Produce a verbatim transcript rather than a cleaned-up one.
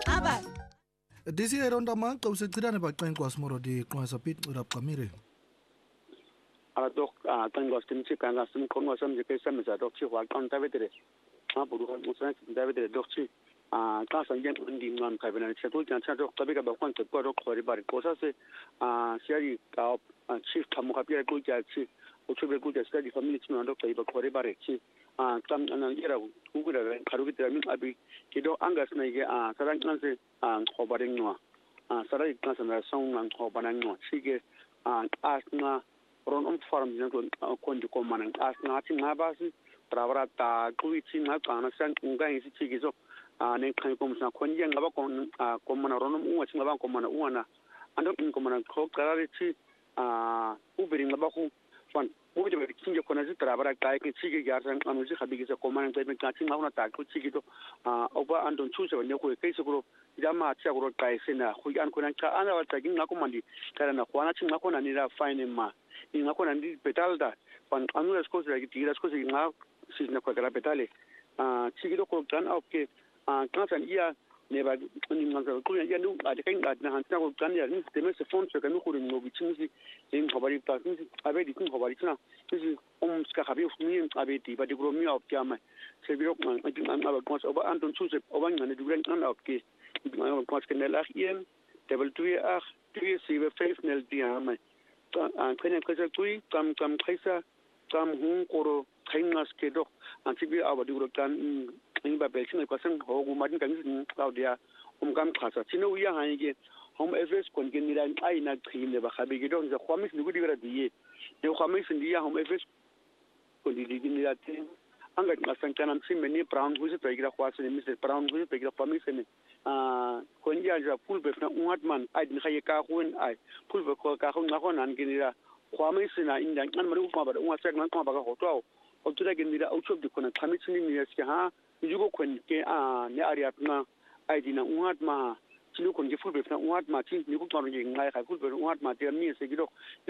aba Disi eronda ma kausekira ne bakeng kwasmoro di kwasapit urap kamire ala dok a tangos tim chi kan lasum kon wasam je kesa mesa dok chi wa kan tabetere ma buru kan musa tabetere dok chi a ka san yen ndi ngan ka bena chi to kan cha dok tabe ka ba kwan ko dok khori bari ko sa se a siari ka chief tamu ka pia ko ja chi o chube ko ja study family chi ma dok ta ba khori bari chi a tam an yera ku ku da karu ki min abi ki do angas na ge a saran kan se a khobaring no a sarai kan san na song nan khobaring no chi ge a asna ron um farm jina ko kondi ko manan asna ti ngabasi trawara ta kuichi na kana san ngai si chi gizo ne kan ko musna konje ngaba ko ko mana ron um wa ngaba ko mana uwana ando ko mana ko karare chi a ubiri ngaba ko fan mo je be kinje ko na si trawara kai ke chi ge gar san anu si khabi gizo ko manan tai be ka chi ngaba na ta ko chi gizo a oba andon chu se ne ko kai se ko jama cha ko kai se na khu an ko nan ka ana wa ta gin na ko mandi kana na kwana chi ngako na ni ra fine ma inga kona ndi petalda pan anu las cosas que tiras cosas inga si na kwa petale ah chiquito ko kan au ke ah kan ia ne ba ni nganga ko ya nu a de kan na han ta ko kan ya ni de me se fon se kan ko ni obi chinsi in khobari ta ni abe di kun khobari tna ni um ska khabi ni abe di ba de gro mi au kya ma se biro ma ni an aba ko so ba anton chuse o ban ni du ren an au ke ni ko ke ne la ien table two ah three sieve five nel di ma an kene kasa tui kam kam kaisa kam hun koro kaingas kedo an tibi awa di urutan in ba belsin ko san ho gu madin kan sin klaudia um kam khasa sino ya hanige hom fs kon gen ni ran ai na khine ba khabe gido za khamis ni gudi gara diye de khamis ndi ya hom fs ko di di ni rat an ga masan kanam sim ni brown hu se pegira khwas ni mister brown hu se pegira khamis ni ah kon ya ja full be na unatman ai ni khaye ka khun ai full be ko ka khun na ko nan ginira kwamai sina inda an mari kuma ba da unwa sai nan kuma ba ka hoto o tuda ginira au chob de kona khamis ni ni yaske ha yugo kon ke a ne ariat na ai dina unatma chinu kon ge full be na unatma ti ni ko to ngai ka full be unatma te mi se gido